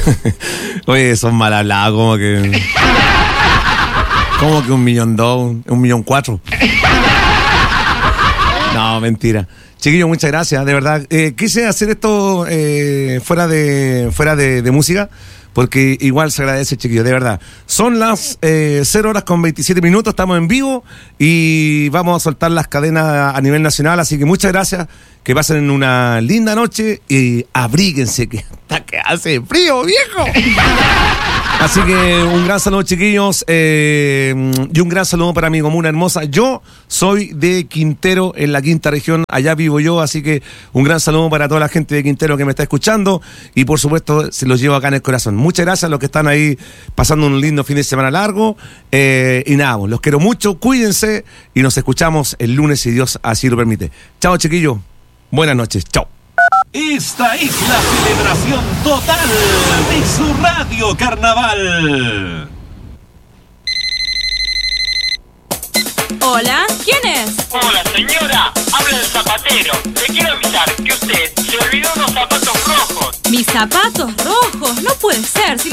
Oye, son mal hablados, como que 1,2 millones, 1,4 millones. No, mentira. Chiquillos, muchas gracias, de verdad. Quise hacer esto fuera de música, porque igual se agradece, chiquillos, de verdad. Son las 0:27, estamos en vivo y vamos a soltar las cadenas a nivel nacional, así que muchas gracias, que pasen una linda noche y abríguense, que hasta que hace frío, viejo. Así que un gran saludo, chiquillos, y un gran saludo para mi comuna hermosa. Yo soy de Quintero, en la quinta región, allá vivo yo, así que un gran saludo para toda la gente de Quintero que me está escuchando y por supuesto se los llevo acá en el corazón. Muchas gracias a los que están ahí pasando un lindo fin de semana largo, y nada, los quiero mucho, cuídense y nos escuchamos el lunes si Dios así lo permite. Chao, chiquillos, buenas noches, chao. Esta es la celebración total de su Radio Carnaval. Hola, ¿quién es? Hola señora, habla el zapatero. Le quiero avisar que usted se olvidó unos zapatos rojos. ¿Mis zapatos rojos? No puede ser. Si